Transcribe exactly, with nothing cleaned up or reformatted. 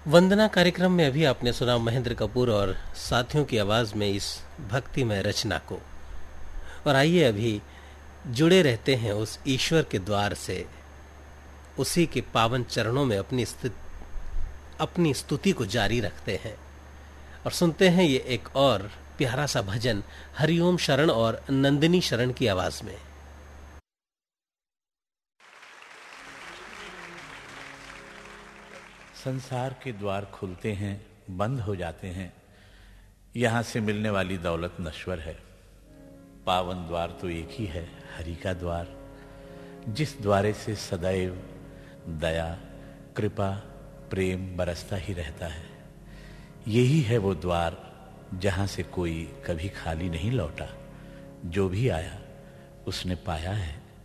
वंदना कार्यक्रम में अभी आपने सुना महेंद्र कपूर और साथियों की आवाज में इस भक्तिमय रचना को। और आइए अभी जुड़े रहते हैं उस ईश्वर के द्वार से, उसी के पावन चरणों में अपनी अपनी स्तुति को जारी रखते हैं और सुनते हैं ये एक और प्यारा सा भजन हरिओम शरण और नंदिनी शरण की आवाज में। संसार के द्वार खुलते हैं, बंद हो जाते हैं। यहां से मिलने वाली दौलत नश्वर है। पावन द्वार तो एक ही है, हरि का द्वार, जिस द्वारे से सदैव दया, कृपा, प्रेम बरसता ही रहता है। यही है वो द्वार जहां से कोई कभी खाली नहीं लौटा। जो भी आया उसने पाया है